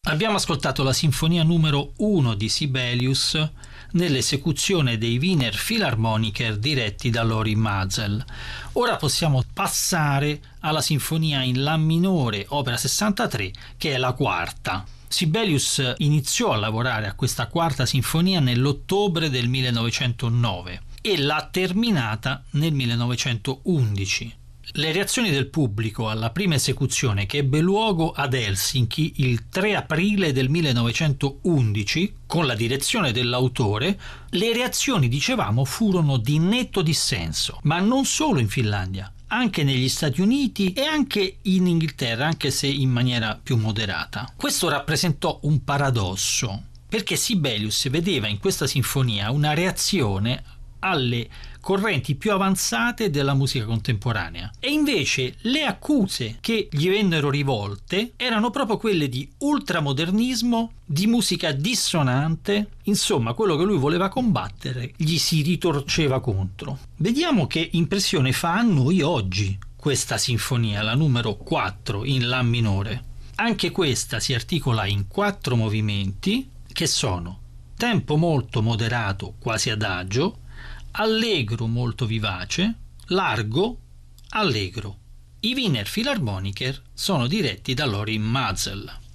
Abbiamo ascoltato la sinfonia numero 1 di Sibelius nell'esecuzione dei Wiener Philharmoniker diretti da Lorin Maazel. Ora possiamo passare alla sinfonia in La minore, opera 63, che è la quarta. Sibelius iniziò a lavorare a questa quarta sinfonia nell'ottobre del 1909 e l'ha terminata nel 1911. Le reazioni del pubblico alla prima esecuzione, che ebbe luogo ad Helsinki il 3 aprile del 1911 con la direzione dell'autore, le reazioni, dicevamo, furono di netto dissenso, ma non solo in Finlandia, anche negli Stati Uniti e anche in Inghilterra, anche se in maniera più moderata. Questo rappresentò un paradosso, perché Sibelius vedeva in questa sinfonia una reazione alle correnti più avanzate della musica contemporanea, e invece le accuse che gli vennero rivolte erano proprio quelle di ultramodernismo, di musica dissonante. Insomma, quello che lui voleva combattere gli si ritorceva contro. Vediamo che impressione fa a noi oggi questa sinfonia, la numero 4 in La minore. Anche questa si articola in 4 movimenti che sono tempo molto moderato, quasi adagio, allegro molto vivace, largo, allegro. I Wiener Philharmoniker sono diretti da Lorin Maazel.